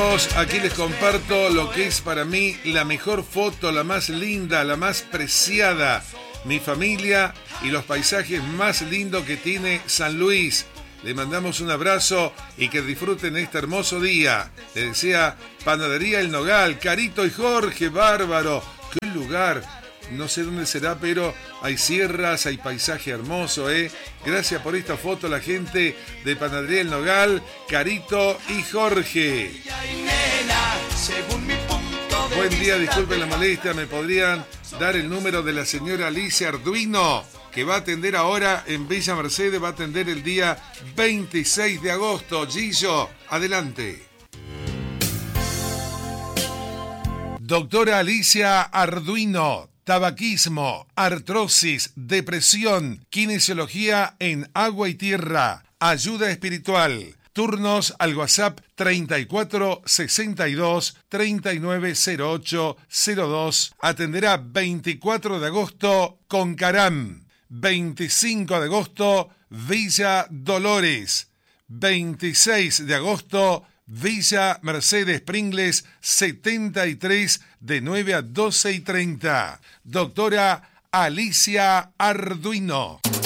Aquí les comparto lo que es para mí la mejor foto, la más linda, la más preciada. Mi familia y los paisajes más lindos que tiene San Luis. Le mandamos un abrazo y que disfruten este hermoso día. Le desea Panadería El Nogal, Carito y Jorge, bárbaro. ¡Qué lugar! No sé dónde será, pero hay sierras, hay paisaje hermoso, Gracias por esta foto la gente de Panadería El Nogal, Carito y Jorge. Buen día, disculpen la molestia, ¿me podrían dar el número de la señora Alicia Arduino? Que va a atender ahora en Villa Mercedes, va a atender el día 26 de agosto. Gillo, adelante. Doctora Alicia Arduino, tabaquismo, artrosis, depresión, kinesiología en agua y tierra, ayuda espiritual. Turnos al WhatsApp 34 62 39 08 02. Atenderá 24 de agosto con Caram. 25 de agosto, Villa Dolores. 26 de agosto, Villa Mercedes Pringles 73, de 9 a 12:30. Doctora Alicia Arduino.